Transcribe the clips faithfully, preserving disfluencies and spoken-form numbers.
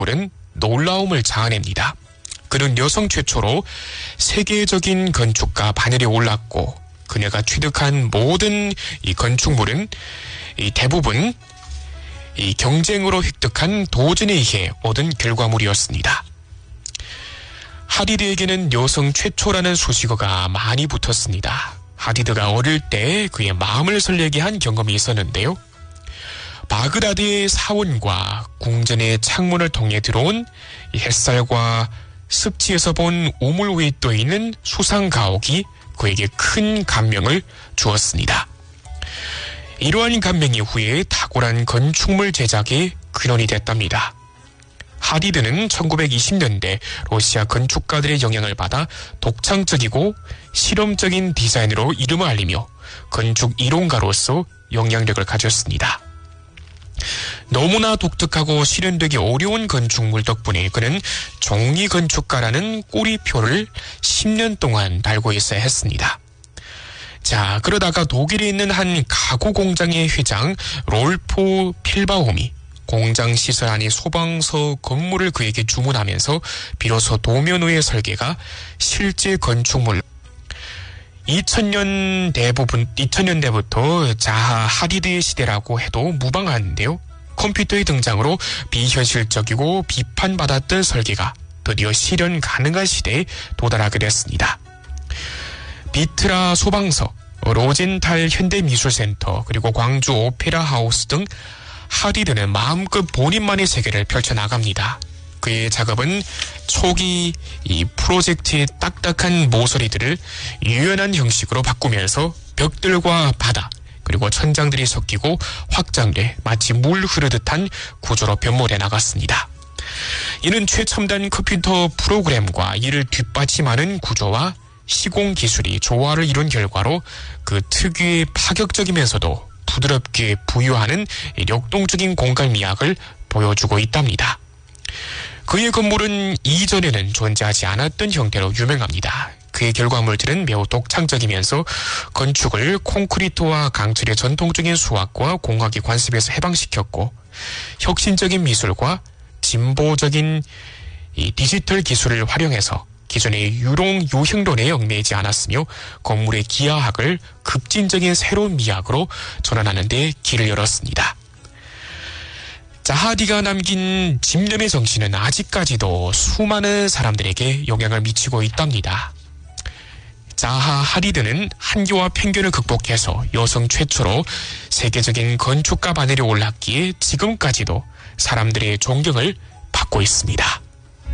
건축물은 놀라움을 자아냅니다. 그는 여성 최초로 세계적인 건축가 반열에 올랐고 그녀가 취득한 모든 이 건축물은 이 대부분 이 경쟁으로 획득한 도전에 의해 얻은 결과물이었습니다. 하디드에게는 여성 최초라는 수식어가 많이 붙었습니다. 하디드가 어릴 때 그의 마음을 설레게 한 경험이 있었는데요. 바그다드의 사원과 궁전의 창문을 통해 들어온 햇살과 습지에서 본 우물 위에 떠있는 수상 가옥이 그에게 큰 감명을 주었습니다. 이러한 감명 이후에 탁월한 건축물 제작에 근원이 됐답니다. 하디드는 천구백이십 년대 러시아 건축가들의 영향을 받아 독창적이고 실험적인 디자인으로 이름을 알리며 건축 이론가로서 영향력을 가졌습니다. 너무나 독특하고 실현되기 어려운 건축물 덕분에 그는 종이 건축가라는 꼬리표를 십 년 동안 달고 있어야 했습니다. 자, 그러다가 독일에 있는 한 가구 공장의 회장 롤프 필바움이 공장 시설 안의 소방서 건물을 그에게 주문하면서 비로소 도면호의 설계가 실제 건축물 이천 년대 부분, 이천 년대부터 자하 하디드의 시대라고 해도 무방한데요. 컴퓨터의 등장으로 비현실적이고 비판받았던 설계가 드디어 실현 가능한 시대에 도달하게 됐습니다. 비트라 소방서, 로젠탈 현대미술센터, 그리고 광주 오페라 하우스 등 하디드는 마음껏 본인만의 세계를 펼쳐나갑니다. 그의 작업은 초기 이 프로젝트의 딱딱한 모서리들을 유연한 형식으로 바꾸면서 벽들과 바다 그리고 천장들이 섞이고 확장돼 마치 물 흐르듯한 구조로 변모돼 나갔습니다. 이는 최첨단 컴퓨터 프로그램과 이를 뒷받침하는 구조와 시공 기술이 조화를 이룬 결과로 그 특유의 파격적이면서도 부드럽게 부유하는 역동적인 공간 미학을 보여주고 있답니다. 그의 건물은 이전에는 존재하지 않았던 형태로 유명합니다. 그의 결과물들은 매우 독창적이면서 건축을 콘크리트와 강철의 전통적인 수학과 공학의 관습에서 해방시켰고 혁신적인 미술과 진보적인 이 디지털 기술을 활용해서 기존의 유롱 유형론에 얽매이지 않았으며 건물의 기하학을 급진적인 새로운 미학으로 전환하는 데 길을 열었습니다. 자하디가 남긴 집념의 정신은 아직까지도 수많은 사람들에게 영향을 미치고 있답니다. 자하 하디드는 한계와 편견을 극복해서 여성 최초로 세계적인 건축가 반열에 올랐기에 지금까지도 사람들의 존경을 받고 있습니다.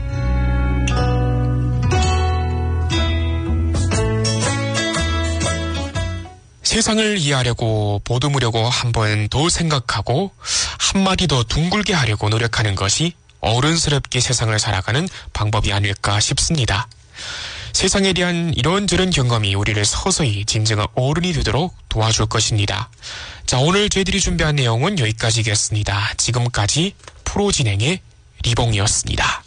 세상을 이해하려고 보듬으려고 한 번 더 생각하고 한마디 더 둥글게 하려고 노력하는 것이 어른스럽게 세상을 살아가는 방법이 아닐까 싶습니다. 세상에 대한 이런저런 경험이 우리를 서서히 진정한 어른이 되도록 도와줄 것입니다. 자, 오늘 저희들이 준비한 내용은 여기까지겠습니다. 지금까지 프로 진행의 리봉이었습니다.